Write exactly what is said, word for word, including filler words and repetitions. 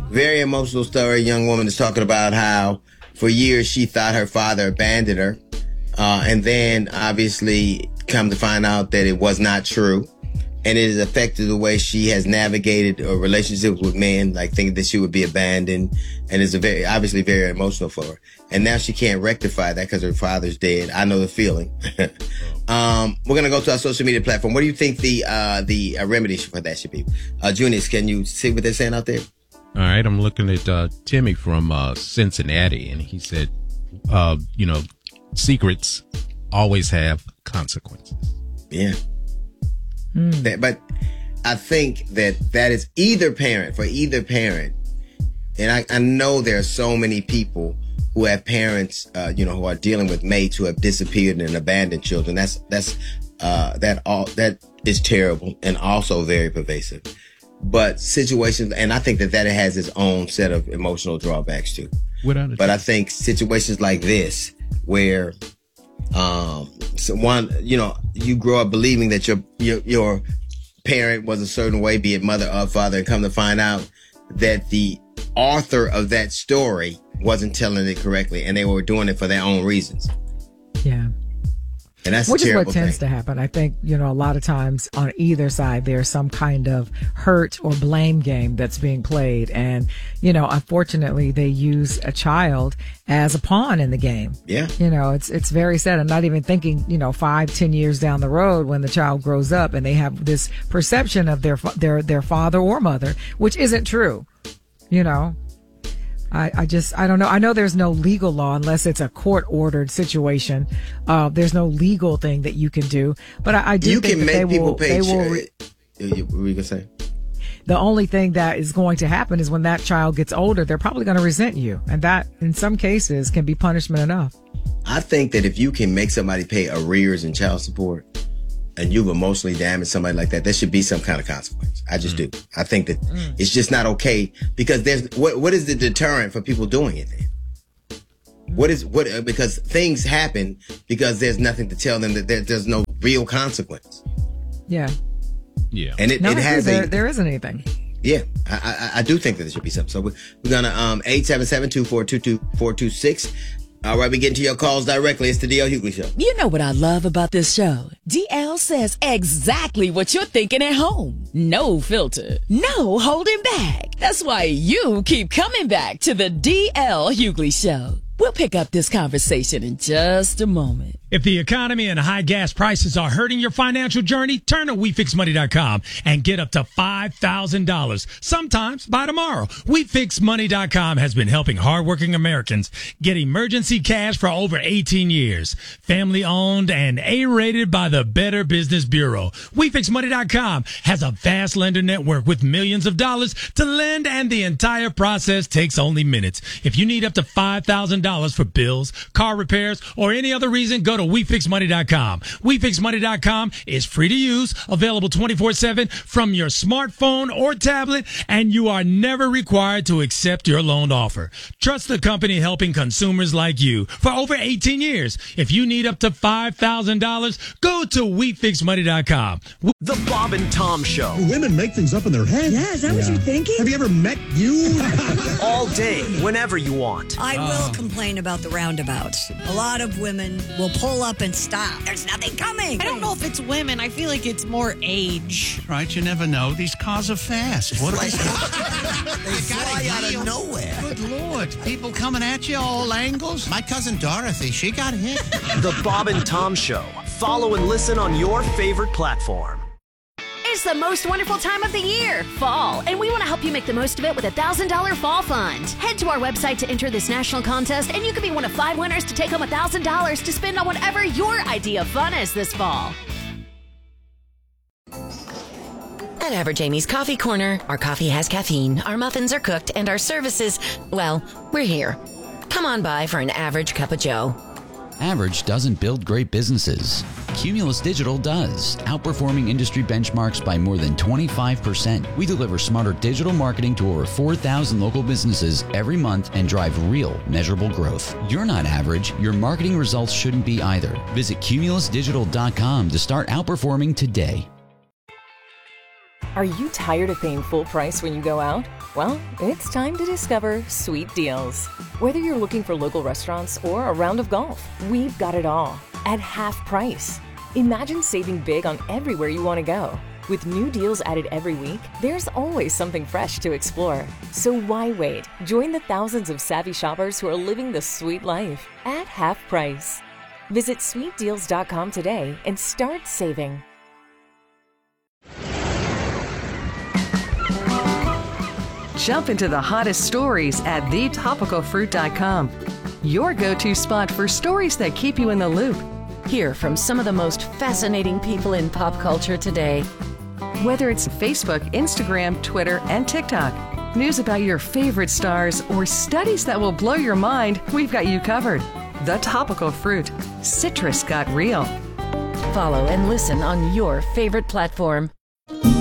Very emotional story. A young woman is talking about how for years she thought her father abandoned her. Uh, and then obviously come to find out that it was not true. And it has affected the way she has navigated uh, relationships with men, like thinking that she would be abandoned. And it's a very, obviously very emotional for her. And now she can't rectify that because her father's dead. I know the feeling. um, we're going to go to our social media platform. What do you think the, uh, the uh, remedy for that should be? Uh, Junius, can you see what they're saying out there? All right. I'm looking at, uh, Timmy from, uh, Cincinnati, and he said, uh, you know, secrets always have consequences. Yeah. Mm. That, but I think that that is either parent, for either parent. And I, I know there are so many people who have parents, uh, you know, who are dealing with mates who have disappeared and abandoned children. That's, that's, uh, that all, that is terrible and also very pervasive. But situations, and I think that that has its own set of emotional drawbacks too. Without a but I think situations like this, where Um, so one, you know, you grow up believing that your, your, your parent was a certain way, be it mother or father, and come to find out that the author of that story wasn't telling it correctly and they were doing it for their own reasons. Yeah. And that's Which a is terrible what tends thing. to happen. I think, you know, a lot of times on either side, there's some kind of hurt or blame game that's being played. And, you know, unfortunately, they use a child as a pawn in the game. Yeah. You know, it's, it's very sad. I'm not even thinking, you know, five, ten years down the road when the child grows up and they have this perception of their, their, their father or mother, which isn't true. You know, I, I just, I don't know. I know there's no legal law unless it's a court ordered situation. Uh, there's no legal thing that you can do, but I, I do you think can that make they people will, pay. they will Ch- re- what were you gonna say? The only thing that is going to happen is when that child gets older, they're probably going to resent you. And that in some cases can be punishment enough. I think that if you can make somebody pay arrears and child support and you've emotionally damaged somebody like that, there should be some kind of consequence. I just mm. do. I think that mm. it's just not okay because there's, what, what is the deterrent for people doing it then? Mm. What is, what, because things happen because there's nothing to tell them that there, there's no real consequence. Yeah. Yeah. And it, no, it has there, a, there isn't anything. Yeah, I, I, I do think that there should be something. So we're, we're going to, um, eight seven seven, two four two two, four two six. All right, we get into your calls directly. It's the D L Hughley Show. You know what I love about this show? D L says exactly what you're thinking at home. No filter. No holding back. That's why you keep coming back to the D L Hughley Show. We'll pick up this conversation in just a moment. If the economy and high gas prices are hurting your financial journey, turn to we fix money dot com and get up to five thousand dollars, sometimes by tomorrow. we fix money dot com has been helping hardworking Americans get emergency cash for over eighteen years. Family owned and A-rated by the Better Business Bureau. we fix money dot com has a vast lender network with millions of dollars to lend, and the entire process takes only minutes. If you need up to five thousand dollars for bills, car repairs, or any other reason, go to we fix money dot com. we fix money dot com is free to use, available twenty-four seven from your smartphone or tablet, and you are never required to accept your loan offer. Trust the company helping consumers like you for over eighteen years. If you need up to five thousand dollars, go to we fix money dot com. The Bob and Tom Show. Women make things up in their head. Yeah, is that yeah. what you're thinking? Have you ever met you? All day, whenever you want. I will complain about the roundabouts. A lot of women will pull up and stop. There's nothing coming. I don't know if it's women. I feel like it's more age. Right, you never know. These cars are fast. What like, they fly out of nowhere. Good Lord. People coming at you all angles. My cousin Dorothy, she got hit. The Bob and Tom Show. Follow and listen on your favorite platform. It's the most wonderful time of the year, fall, and we want to help you make the most of it with a one thousand dollars Fall Fund. Head to our website to enter this national contest, and you could be one of five winners to take home one thousand dollars to spend on whatever your idea of fun is this fall. At Average Amy's Coffee Corner, our coffee has caffeine, our muffins are cooked, and our services, well, we're here. Come on by for an average cup of joe. Average doesn't build great businesses. Cumulus Digital does, outperforming industry benchmarks by more than twenty-five percent. We deliver smarter digital marketing to over four thousand local businesses every month and drive real, measurable growth. You're not average. Your marketing results shouldn't be either. Visit cumulus digital dot com to start outperforming today. Are you tired of paying full price when you go out? Well, it's time to discover Sweet Deals. Whether you're looking for local restaurants or a round of golf, we've got it all at half price. Imagine saving big on everywhere you want to go. With new deals added every week, there's always something fresh to explore. So why wait? Join the thousands of savvy shoppers who are living the sweet life at half price. Visit sweet deals dot com today and start saving. Jump into the hottest stories at the topical fruit dot com. Your go-to spot for stories that keep you in the loop. Hear from some of the most fascinating people in pop culture today. Whether it's Facebook, Instagram, Twitter, and TikTok, news about your favorite stars, or studies that will blow your mind, we've got you covered. The Topical Fruit. Citrus got real. Follow and listen on your favorite platform.